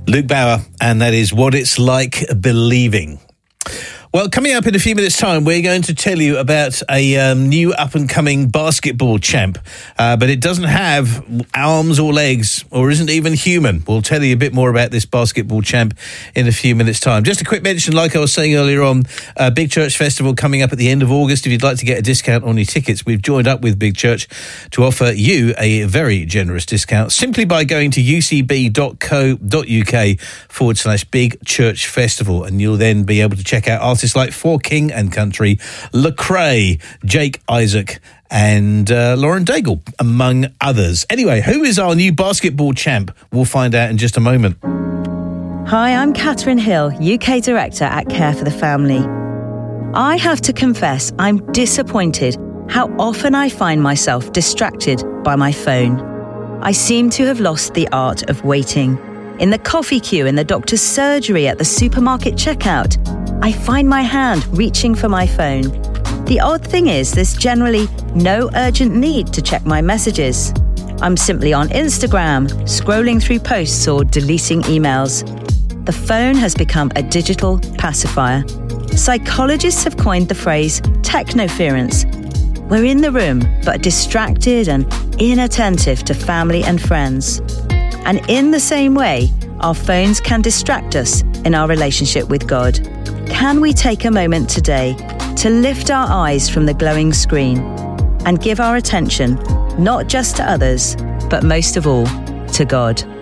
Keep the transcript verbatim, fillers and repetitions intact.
Luke Bauer, and that is What It's Like Believing. Well, coming up in a few minutes' time, we're going to tell you about a um, new up-and-coming basketball champ, uh, but it doesn't have arms or legs or isn't even human. We'll tell you a bit more about this basketball champ in a few minutes' time. Just a quick mention, like I was saying earlier on, uh, Big Church Festival coming up at the end of August. If you'd like to get a discount on your tickets, we've joined up with Big Church to offer you a very generous discount simply by going to ucb.co.uk forward slash Big Church Festival, and you'll then be able to check out artists like For King and Country, Lecrae, Jake Isaac, and uh, Lauren Daigle, among others. Anyway, who is our new basketball champ? We'll find out in just a moment. Hi, I'm Catherine Hill, U K Director at Care for the Family. I have to confess I'm disappointed how often I find myself distracted by my phone. I seem to have lost the art of waiting. In the coffee queue, in the doctor's surgery, at the supermarket checkout, I find my hand reaching for my phone. The odd thing is there's generally no urgent need to check my messages. I'm simply on Instagram, scrolling through posts or deleting emails. The phone has become a digital pacifier. Psychologists have coined the phrase technoference. We're in the room, but distracted and inattentive to family and friends. And in the same way, our phones can distract us in our relationship with God. Can we take a moment today to lift our eyes from the glowing screen and give our attention not just to others, but most of all, to God?